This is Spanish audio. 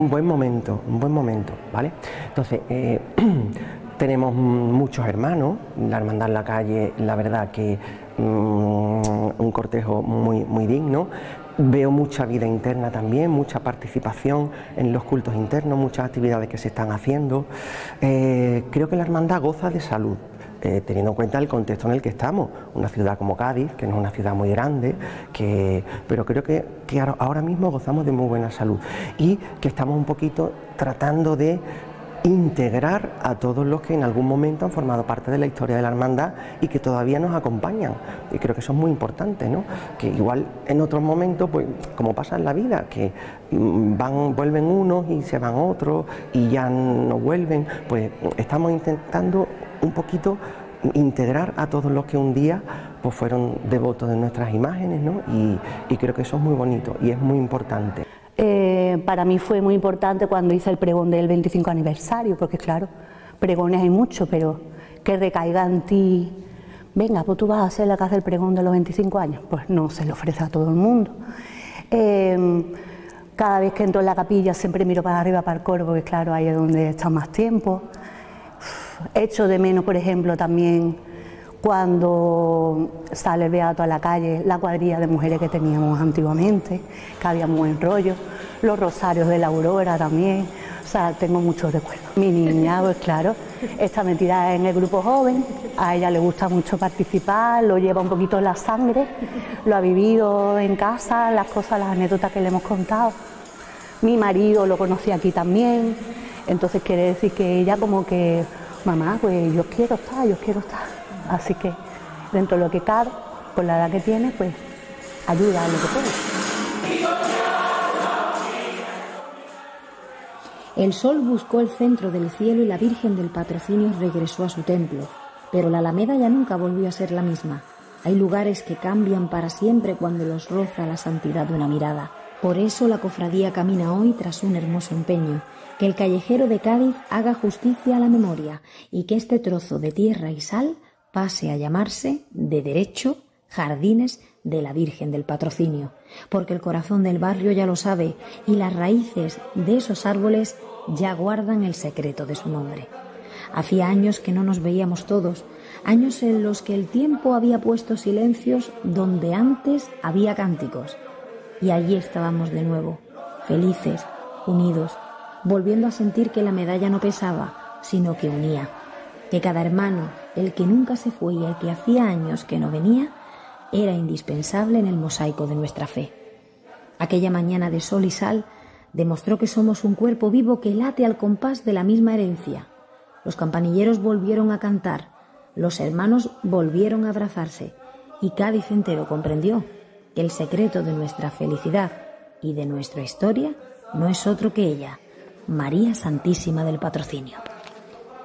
Un buen momento, ¿vale? Entonces, tenemos muchos hermanos, la Hermandad en la Calle, la verdad que un cortejo muy digno. Veo mucha vida interna también, mucha participación en los cultos internos, muchas actividades que se están haciendo. Creo que la Hermandad goza de salud. Teniendo en cuenta el contexto en el que estamos, una ciudad como Cádiz, que no es una ciudad muy grande, pero creo que ahora mismo gozamos de muy buena salud y que estamos un poquito tratando de integrar a todos los que en algún momento han formado parte de la historia de la hermandad y que todavía nos acompañan, y creo que eso es muy importante, ¿no? Que igual en otros momentos, pues como pasa en la vida, que vuelven unos y se van otros y ya no vuelven, pues estamos intentando un poquito integrar a todos los que un día pues fueron devotos de nuestras imágenes, ¿no? Y creo que eso es muy bonito y es muy importante. Para mí fue muy importante cuando hice el pregón del 25 aniversario, porque claro, pregones hay muchos, pero que recaiga en ti, venga, pues tú vas a ser la que hace el pregón de los 25 años, pues no se le ofrece a todo el mundo. Cada vez que entro en la capilla siempre miro para arriba, para el coro, porque claro, ahí es donde he estado más tiempo. Echo de menos, por ejemplo, también cuando sale el beato a la calle, la cuadrilla de mujeres que teníamos antiguamente, que había un buen rollo, los rosarios de la Aurora también, o sea, tengo muchos recuerdos. Mi niña, pues claro, está metida en el grupo joven, a ella le gusta mucho participar, lo lleva un poquito en la sangre, lo ha vivido en casa, las cosas, las anécdotas que le hemos contado. Mi marido lo conocí aquí también, entonces quiere decir que ella como que, mamá, pues yo quiero estar. Así que dentro de lo que cabe, con la edad que tiene, pues ayuda a lo que puede. El sol buscó el centro del cielo y la Virgen del Patrocinio regresó a su templo, pero la Alameda ya nunca volvió a ser la misma. Hay lugares que cambian para siempre cuando los roza la santidad de una mirada. Por eso la cofradía camina hoy tras un hermoso empeño, que el callejero de Cádiz haga justicia a la memoria y que este trozo de tierra y sal pase a llamarse, de derecho, Jardines de la Virgen del Patrocinio, porque el corazón del barrio ya lo sabe y las raíces de esos árboles ya guardan el secreto de su nombre. Hacía años que no nos veíamos todos, años en los que el tiempo había puesto silencios donde antes había cánticos. Y allí estábamos de nuevo, felices, unidos, volviendo a sentir que la medalla no pesaba, sino que unía, que cada hermano, el que nunca se fue y el que hacía años que no venía, era indispensable en el mosaico de nuestra fe. Aquella mañana de sol y sal demostró que somos un cuerpo vivo que late al compás de la misma herencia. Los campanilleros volvieron a cantar, los hermanos volvieron a abrazarse y Cádiz entero comprendió que el secreto de nuestra felicidad y de nuestra historia no es otro que ella, María Santísima del Patrocinio.